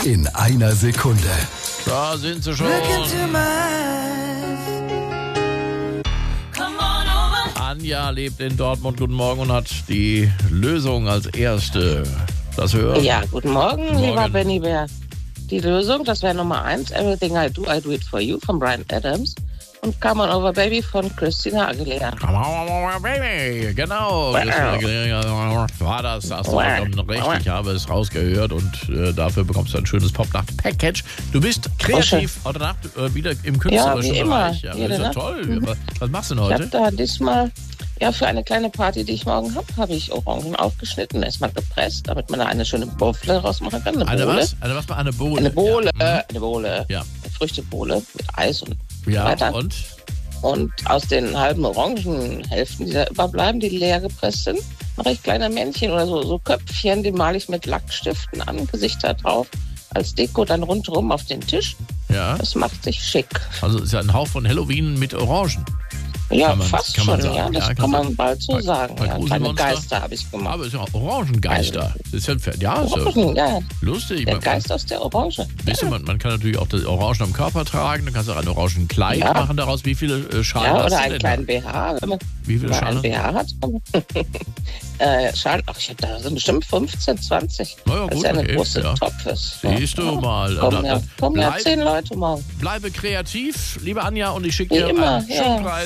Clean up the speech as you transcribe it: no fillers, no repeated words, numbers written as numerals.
in einer Sekunde. Da sind sie schon. Anja lebt in Dortmund. Guten Morgen und hat die Lösung als erste. Das hören. Ja, guten Morgen, lieber Benny Bär. Die Lösung, das wäre Nummer 1, Everything I Do It For You von Bryan Adams und Come On Over Baby von Christina Aguilera. Come on over, baby. Genau. Christina Aguilera war das. Hast du vollkommen recht. Ich habe es rausgehört und dafür bekommst du ein schönes Popnacht-Package. Du bist kreativ heute Nacht wieder im künstlerischen Bereich. Ja, das ist ja toll. Was machst du denn heute? Ich habe da diesmal, für eine kleine Party, die ich morgen habe ich Orangen aufgeschnitten, erstmal gepresst, damit man da eine schöne Bowle rausmachen kann. Eine was? Eine Bowle? Eine Bowle, ja. eine Bowle. Ja. Eine Früchtebowle mit Eis und ja, weiter. Und aus den halben Orangenhälften, die da überbleiben, die leer gepresst sind, mache ich kleine Männchen oder so Köpfchen, die male ich mit Lackstiften an, Gesichter drauf, als Deko dann rundherum auf den Tisch. Ja. Das macht sich schick. Also ist ja ein Hauch von Halloween mit Orangen. Ja, fast schon, ja. Das kann man bald so sagen. Bei kleine Geister habe ich gemacht. Aber es ist ja Orangengeister. Das ist Orangen, ja. Lustig. Der Geist aus der Orange. Weißt du, man kann natürlich auch das Orangen am Körper tragen. Dann kannst du auch ein Orangenkleid machen daraus. Wie viele Schalen hast du denn? Oder einen kleinen BH. Wenn man wie viele Schalen? Einen BH hat. Schalen, da sind bestimmt 15, 20. Ja, gut, das ist ja eine große Topf. Siehst du mal. Kommen ja 10 Leute morgen. Bleibe kreativ, liebe Anja, und ich schicke dir immer, einen schönen Preis.